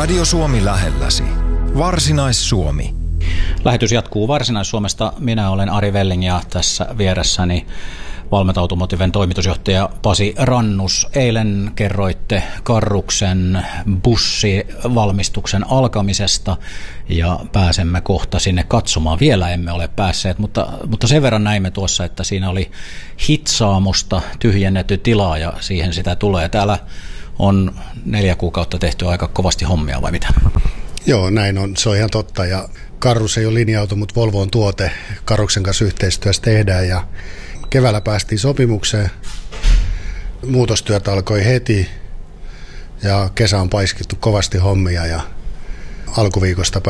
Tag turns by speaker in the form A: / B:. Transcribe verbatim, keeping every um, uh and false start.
A: Radio Suomi lähelläsi. Varsinais-Suomi.
B: Lähetys jatkuu Varsinais-Suomesta. Minä olen Ari Velling ja tässä vieressäni Valmet Automotiven toimitusjohtaja Pasi Rannus. Eilen kerroitte Karruksen bussivalmistuksen alkamisesta ja pääsemme kohta sinne katsomaan. Vielä emme ole päässeet, mutta, mutta sen verran näimme tuossa, että siinä oli hitsaamusta tyhjennetty tilaa ja siihen sitä tulee. Täällä on neljä kuukautta tehty aika kovasti hommia vai mitä?
C: Joo, näin on. Se on ihan totta. Ja Karrus ei ole linja-auto, mutta Volvo on tuote. Karruksen kanssa yhteistyössä tehdään ja keväällä päästiin sopimukseen. Muutostyöt alkoi heti ja kesä on paiskittu kovasti hommia ja alkuviikosta